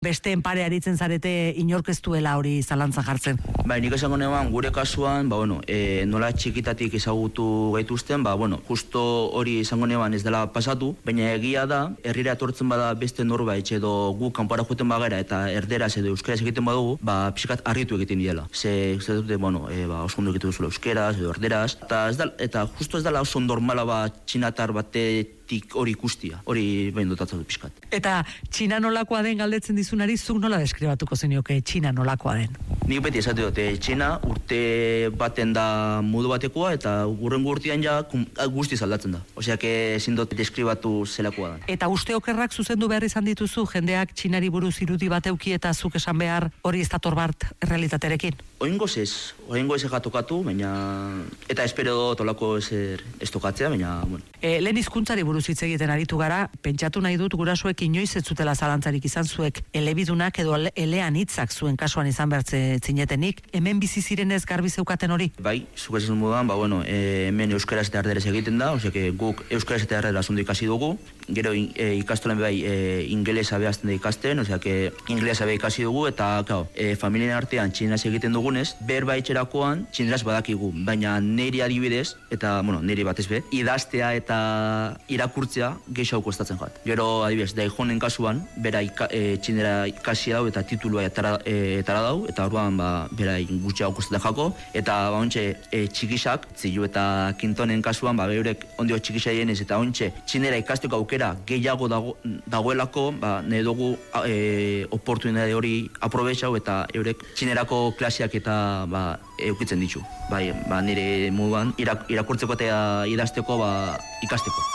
besteen pare aritzen zarete inorkeztuela hori zalantzan jartzen. Bai, nik esango neban, gure kasuan, nola txikitatik ezagutu gaituzten, justo hori esango neban ez dela pasatu, baina egia da, herrira etortzen bada beste norbait edo gu kanpora joeten bagara eta erderaz edo euskeraz egiten badugu, pixkat harritu egiten diela. Ze dute, oso ondo egiten duzula euskeraz edo erderaz, eta justo ez dela oso normala txinatar batetik hori ikustia, hori behin dotatzen du pixkat. Eta Txina nolakoa den galdetzen dizunari, zuk nola deskribatuko zenioke Txina nolakoa den? Nik beti esate dute, Txina urte baten da modu batekoa eta hurrengo urtean ja guztiz aldatzen da. Oseak ezin dut deskribatu zelakoa da. Eta uste okerrak zuzendu behar izan dituzu, jendeak Txinari buruz irudi bat euki eta zuk esan behar hori ez dator bat realitatearekin? Oingoz ez jatokatu, baina eta espero dut olako ez tokatzea, baina lehen hizkuntzari buruz hitz egiten aritu gara, pentsatu nahi dut gurasoek inoiz ez zutela zalantzarik izan zuek elebidunak edo elean hitzak zuen kasuan izan bertze zinetenik, hemen bizi zirenez garbi zeukaten hori? Bai, zuk esan moduan, hemen euskaraz eta erderaz egiten da, osea guk euskaraz eta erderaz ondo ikasi dugu, gero ikastolan ingelesa behazten da ikasten, osea ingelesa beha ikasi dugu, eta familien artean txineraz egiten dugunez, berba itxerakoan txineraz badakigu, baina niri adibidez, eta niri batez be, idaztea eta irakurtzea gehiago kostatzen joat. Gero adibidez, Daihonen kasuan, bera txinera ikasi dau eta titulua etara dau, eta orduan bera gutxiago kostatzen jako, eta txikisak, Zilu eta Kintonen kasuan, beurek ondio txikisa dienez, eta ontxe txinera ikasteko aukera gehiago dagoelako, nahi dugu oportunitate hori aprobetxau eta eurek txinerako klasiak eta eukitzen ditu. Nire moduan irakurtzeko eta idazteko ikasteko.